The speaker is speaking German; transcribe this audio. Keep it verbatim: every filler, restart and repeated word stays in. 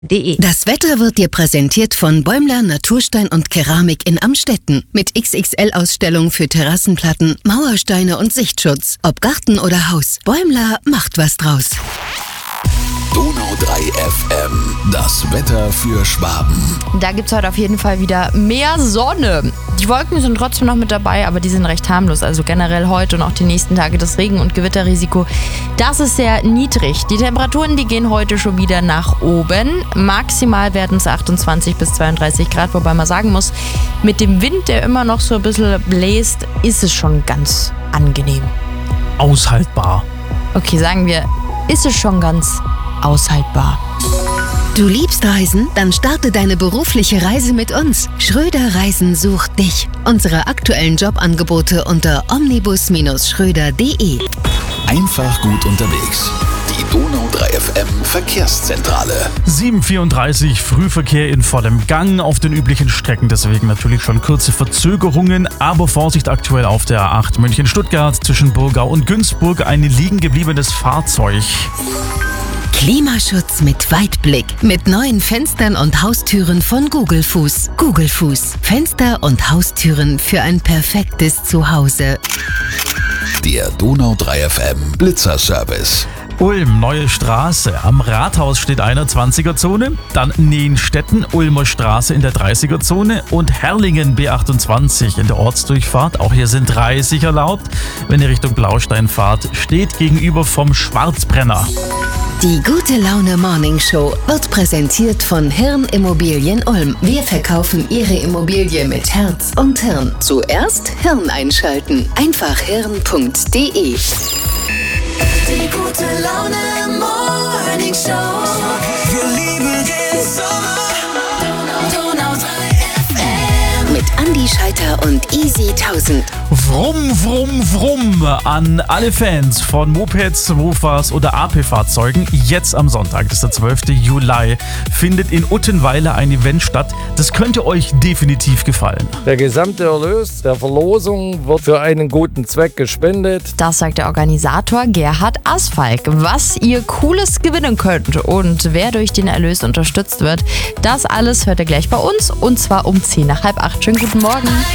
Das Wetter wird dir präsentiert von Bäumler Naturstein und Keramik in Amstetten. Mit X X L-Ausstellung für Terrassenplatten, Mauersteine und Sichtschutz. Ob Garten oder Haus, Bäumler macht was draus. Donau drei F M, das Wetter für Schwaben. Da gibt es heute auf jeden Fall wieder mehr Sonne. Die Wolken sind trotzdem noch mit dabei, aber die sind recht harmlos. Also generell heute und auch die nächsten Tage das Regen- und Gewitterrisiko, das ist sehr niedrig. Die Temperaturen, die gehen heute schon wieder nach oben. Maximal werden es achtundzwanzig bis zweiunddreißig Grad, wobei man sagen muss, mit dem Wind, der immer noch so ein bisschen bläst, ist es schon ganz angenehm. Aushaltbar. Okay, sagen wir, ist es schon ganz aushaltbar. Du liebst Reisen? Dann starte deine berufliche Reise mit uns. Schröder Reisen sucht dich. Unsere aktuellen Jobangebote unter omnibus schröder punkt de. Einfach gut unterwegs. Die Donau drei F M Verkehrszentrale. sieben Uhr vierunddreißig, Frühverkehr in vollem Gang auf den üblichen Strecken, deswegen natürlich schon kurze Verzögerungen, aber Vorsicht aktuell auf der A acht München-Stuttgart zwischen Burgau und Günzburg, ein liegen gebliebenes Fahrzeug. Klimaschutz mit Weitblick. Mit neuen Fenstern und Haustüren von Google Fuß. Google Fuß. Fenster und Haustüren für ein perfektes Zuhause. Der Donau drei F M Blitzerservice. Ulm, neue Straße. Am Rathaus steht einer zwanziger-Zone, dann Nehenstetten, Ulmer Straße in der dreißiger-Zone und Herrlingen B achtundzwanzig in der Ortsdurchfahrt. Auch hier sind dreißig erlaubt. Wenn ihr Richtung Blaustein fahrt, steht gegenüber vom Schwarzbrenner. Die Gute Laune Morning Show wird präsentiert von Hirn Immobilien Ulm. Wir verkaufen Ihre Immobilie mit Herz und Hirn. Zuerst Hirn einschalten. Einfach hirn punkt de. Die Gute Laune Morning Show. Wir lieben den Sommer. Donau drei F M. Mit Andi Scheiter und Easy tausend. Vroom, vroom, vroom an alle Fans von Mopeds, Mofas oder A P-Fahrzeugen. Jetzt am Sonntag, das ist der zwölfte Juli, findet in Uttenweiler ein Event statt. Das könnte euch definitiv gefallen. Der gesamte Erlös der Verlosung wird für einen guten Zweck gespendet. Das sagt der Organisator Gerhard Asfalk. Was ihr Cooles gewinnen könnt und wer durch den Erlös unterstützt wird, das alles hört ihr gleich bei uns und zwar um zehn nach halb acht. Schönen guten Morgen.